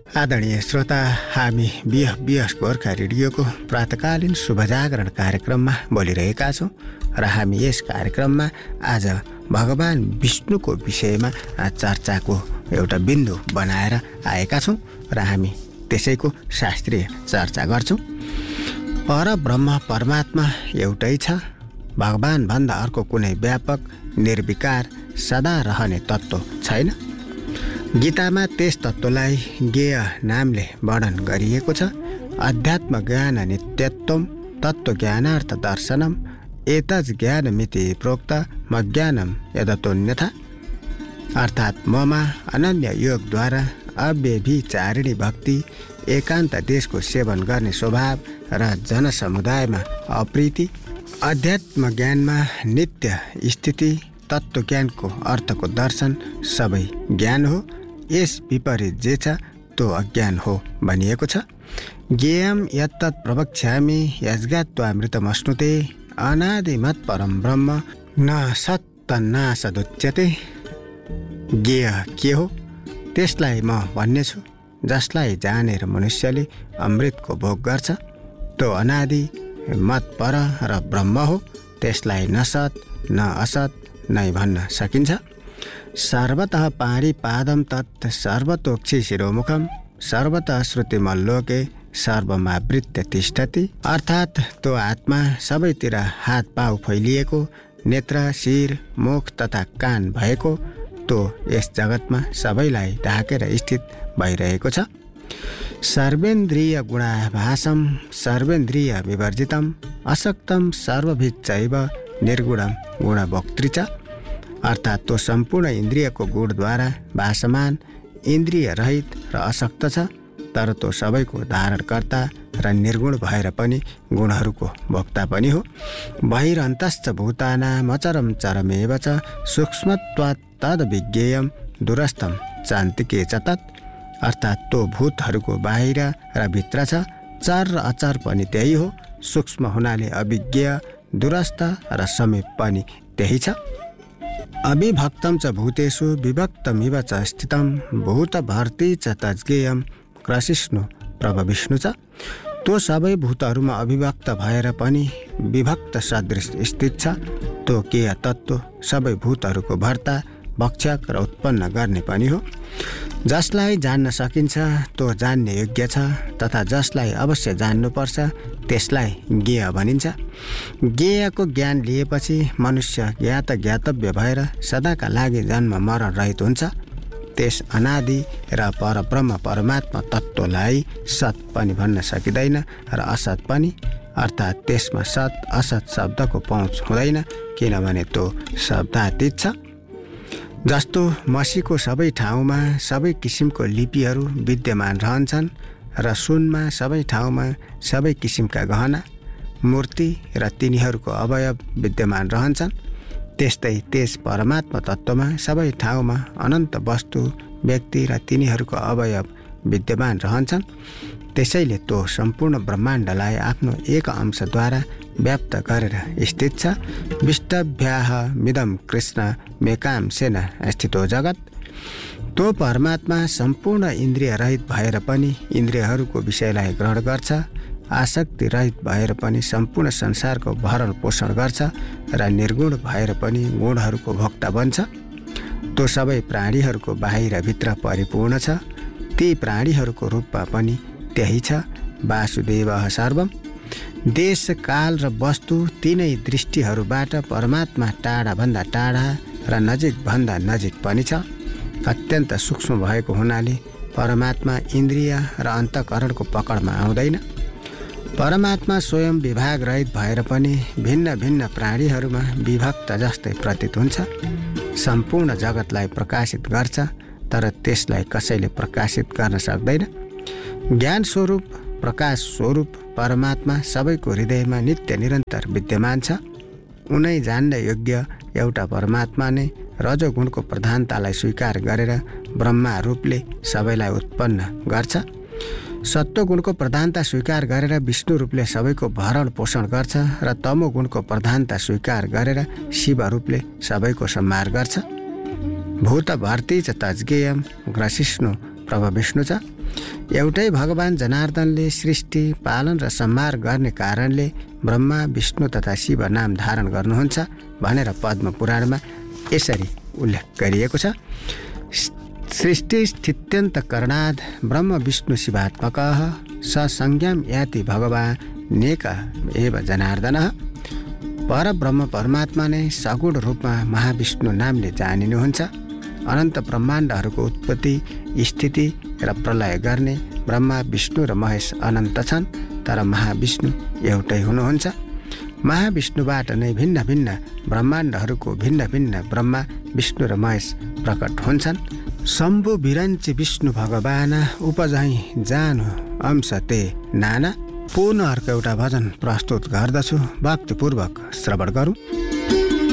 आदरणीय श्रोता, हामी बिएस गोर्खा रेडियोको प्रातकालीन शुभजागरण कार्यक्रममा बोलिरहेका छौँ र हामी यस कार्यक्रममा आज भगवान विष्णुको विषयमा चर्चाको एउटा बिन्दु बनाएर आएका छौँ र हामी त्यसैको शास्त्रीय चर्चा गर्छौँ। परब्रह्म परमात्मा एउटै छ। भगवान भन्दा अर्को कुनै व्यापक निर्विकार सदा रहने तत्त्व छैन। गीतामा त्यस तत्त्वलाई ज्ञेय नामले वर्णन गरिएको छ। अध्यात्म ज्ञान नित्यत्वम तत्त्वज्ञानार्थ दर्शनम एतज् ज्ञानमिति प्रोक्त मज्ञानम यदतोऽन्यथा। अर्थात् ममा अनन्य योगद्वारा अव्यभिचारिणी भक्ति, एकान्त देशको सेवन गर्ने स्वभाव र जनसमुदायमा अप्रीति, अध्यात्म ज्ञानमा नित्य स्थिति, तत्त्वज्ञानको अर्थको दर्शन सबै ज्ञान हो। यस विपरीत जे छ त्यो अज्ञान हो भनिएको छ। ज्ञेयम यत्तत् प्रवक्ष्यामि यज्ञात्वामृतमश्नुते अनादिमत् परम ब्रह्म न सत्तन्नासदुच्यते। ज्ञेय के हो त्यसलाई म भन्नेछु। जसलाई जानेर मनुष्यले अमृतको भोग गर्छ त्यो अनादि मत पर र ब्रह्म हो। त्यसलाई न सत न असत नै भन्न सकिन्छ। सर्वतः पाणिपादम तत् सर्वतोक्षि शिरोमुखम सर्वतः श्रुतिमल्लोके सर्वमावृत्य तिष्ठति। अर्थात् त्यो आत्मा सबैतिर हात पाउ फैलिएको, नेत्र, शिर, मुख तथा कान भएको, त्यो यस जगतमा सबैलाई ढाकेर स्थित भइरहेको छ। सर्वेन्द्रिय गुणाभासम सर्वेन्द्रिय विवर्जितम असक्तम सर्वभिच्चैव निर्गुणम गुणभोक्तृ च। अर्थात् त्यो सम्पूर्ण इन्द्रियको गुणद्वारा भासमान, इन्द्रिय रहित र अशक्त छ, तर त्यो सबैको धारणकर्ता र निर्गुण भएर पनि गुणहरूको भोक्ता पनि हो। बहिरन्तश्च भूतानाम् अचरम चरमेव च सूक्ष्मत्वात् तद्विज्ञेयं दूरस्थं चान्तिके च तत्। अर्थात् त्यो भूतहरूको बाहिर र भित्र छ, चर र अचर पनि त्यही हो। सूक्ष्म हुनाले अविज्ञ, दूरस्थ र समीप पनि त्यही छ। अविभक्तं च भूतेषु विभक्तमिव च स्थितं भूतभर्ती च तज्ज्ञेयं क्रसिष्णु प्रभविष्णु च। त्यो सबै भूतहरूमा अविभक्त भएर पनि विभक्त सदृश स्थित छ। त्यो ज्ञेय तत्त्व सबै भूतहरूको भर्ता, भक्षक र उत्पन्न गर्ने पनि हो। जसलाई जान्न सकिन्छ त्यो जान्ने योग्य छ तथा जसलाई अवश्य जान्नुपर्छ त्यसलाई ज्ञेय भनिन्छ। ज्ञेयको ज्ञान लिएपछि मनुष्य ज्ञात ज्ञातव्य भएर सदाका लागि जन्म मरण रहित हुन्छ। त्यस अनादि र परब्रह्म परमात्मा तत्त्वलाई सत पनि भन्न सकिँदैन र असत पनि। अर्थात् त्यसमा सत असत शब्दको पहुँच हुँदैन, किनभने त्यो शब्दातीत छ। जस्तो मसीको सबै ठाउँमा सबै किसिमको लिपिहरू विद्यमान रहन्छन् र सुनमा सबै ठाउँमा सबै किसिमका गहना, मूर्ति र तिनीहरूको अवयव विद्यमान रहन्छन्, त्यस्तै त्यस परमात्मा तत्त्वमा सबै ठाउँमा अनन्त वस्तु, व्यक्ति र तिनीहरूको अवयव विद्यमान रहन्छन्। त्यसैले त्यो सम्पूर्ण ब्रह्माण्डलाई आफ्नो एक अंशद्वारा व्याप्त गरेर स्थित छ। विष्टभ्याः मिदं कृष्ण मेकांशेन स्थितो जगत। त्यो परमात्मा सम्पूर्ण इन्द्रिय रहित भएर पनि इन्द्रियहरूको विषयलाई ग्रहण गर्छ, आसक्ति रहित भएर पनि सम्पूर्ण संसारको भरण पोषण गर्छ र निर्गुण भएर पनि गुणहरूको भोक्ता बन्छ। त्यो सबै प्राणीहरूको बाहिर भित्र परिपूर्ण छ। ती प्राणीहरूको रूपमा पनि त्यही छ। वासुदेवः सर्वम। देश, काल र वस्तु तीनै दृष्टिहरूबाट परमात्मा टाढाभन्दा टाढा र नजिकभन्दा नजिक पनि छ। अत्यन्त सूक्ष्म भएको हुनाले परमात्मा इन्द्रिय र अन्तःकरणको पकडमा आउँदैन। परमात्मा स्वयं विभाग रहित भएर पनि भिन्न भिन्न प्राणीहरूमा विभक्त जस्तै प्रतीत हुन्छ। सम्पूर्ण जगतलाई प्रकाशित गर्छ, तर त्यसलाई कसैले प्रकाशित गर्न सक्दैन। ज्ञान स्वरूप, प्रकाश स्वरूप परमात्मा सबैको हृदयमा नित्य निरन्तर विद्यमान छ। उनै जान्न योग्य एउटा परमात्मा नै रजोगुणको प्रधानतालाई स्वीकार गरेर ब्रह्मा रूपले सबैलाई उत्पन्न गर्छ। सत्वगुणको प्रधानता स्वीकार गरेर विष्णु रूपले सबैको भरण पोषण गर्छ र तमोगुणको प्रधानता स्वीकार गरेर शिव रूपले सबैको संहार गर्छ। भूतभर्ती च तज्ज्ञेयं ग्रसिष्णु प्रभविष्णु च। एउटै भगवान जनार्दनले सृष्टि पालन र संहार गर्ने कारणले ब्रह्मा विष्णु तथा शिव नाम धारण गर्नुहुन्छ भनेर पद्म पुराणमा यसरी उल्लेख गरिएको छ। सृष्टि स्थित्यन्त करणाद ब्रह्म विष्णु शिवात्मकः स संज्ञाम याति भगवानेक एव जनार्दनः। परब्रह्म परमात्मा नै सगुण रूपमा महाविष्णु नामले जानिनुहुन्छ। अनन्त ब्रह्माण्डहरूको उत्पत्ति स्थिति र प्रलय गर्ने ब्रह्मा विष्णु र महेश अनन्त छन्, तर महाविष्णु एउटै हुनुहुन्छ। महाविष्णुबाट नै भिन्न भिन्न ब्रह्माण्डहरूको भिन्न भिन्न ब्रह्मा विष्णु र महेश प्रकट हुन्छन्। शम्भु विरञ्च विष्णु भगवान उपजहीं जानु अंश ते नाना। पुनः अर्को एउटा भजन प्रस्तुत गर्दछु, भक्तिपूर्वक श्रवण गरौँ।